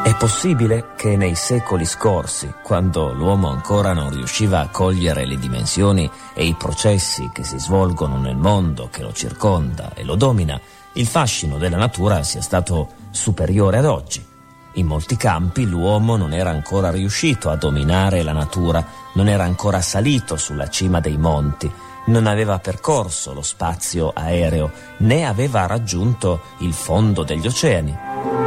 È possibile che nei secoli scorsi, quando l'uomo ancora non riusciva a cogliere le dimensioni e i processi che si svolgono nel mondo che lo circonda e lo domina, il fascino della natura sia stato superiore ad oggi. In molti campi l'uomo non era ancora riuscito a dominare la natura, non era ancora salito sulla cima dei monti, non aveva percorso lo spazio aereo, né aveva raggiunto il fondo degli oceani.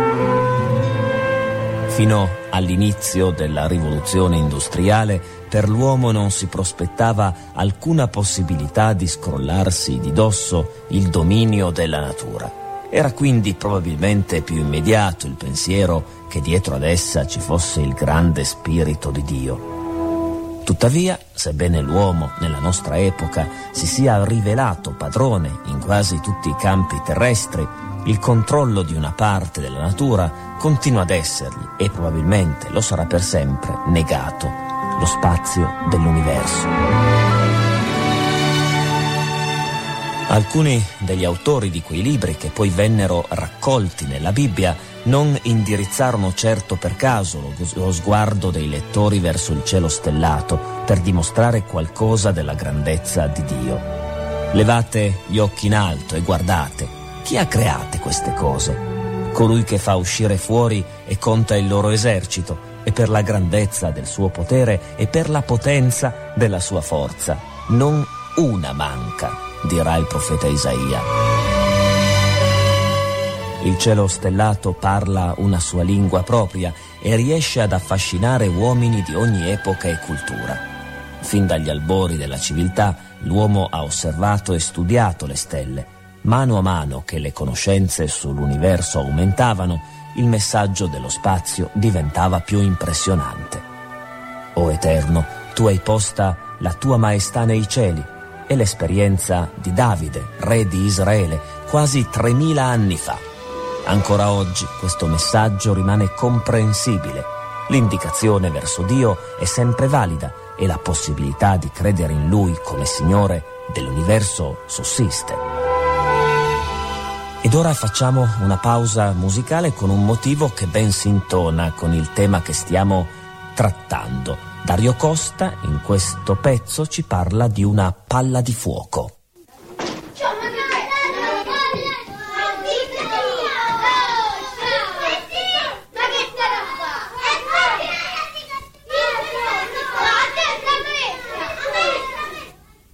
Fino all'inizio della rivoluzione industriale, per l'uomo non si prospettava alcuna possibilità di scrollarsi di dosso il dominio della natura. Era quindi probabilmente più immediato il pensiero che dietro ad essa ci fosse il grande spirito di Dio. Tuttavia, sebbene l'uomo nella nostra epoca si sia rivelato padrone in quasi tutti i campi terrestri, il controllo di una parte della natura continua ad essergli, e probabilmente lo sarà per sempre, negato: lo spazio dell'universo. Alcuni degli autori di quei libri, che poi vennero raccolti nella Bibbia, non indirizzarono certo per caso lo sguardo dei lettori verso il cielo stellato per dimostrare qualcosa della grandezza di Dio. Levate gli occhi in alto e guardate. Chi ha create queste cose? Colui che fa uscire fuori e conta il loro esercito, e per la grandezza del suo potere e per la potenza della sua forza. Non una manca, dirà il profeta Isaia. Il cielo stellato parla una sua lingua propria e riesce ad affascinare uomini di ogni epoca e cultura. Fin dagli albori della civiltà, l'uomo ha osservato e studiato le stelle. Mano a mano che le conoscenze sull'universo aumentavano, il messaggio dello spazio diventava più impressionante. O Eterno, tu hai posta la tua maestà nei cieli. È l'esperienza di Davide, re di Israele, quasi 3000 anni fa. Ancora oggi questo messaggio rimane comprensibile. L'indicazione verso Dio è sempre valida e la possibilità di credere in Lui come Signore dell'universo sussiste. Ed ora facciamo una pausa musicale con un motivo che ben si intona con il tema che stiamo trattando. Dario Costa in questo pezzo ci parla di una palla di fuoco.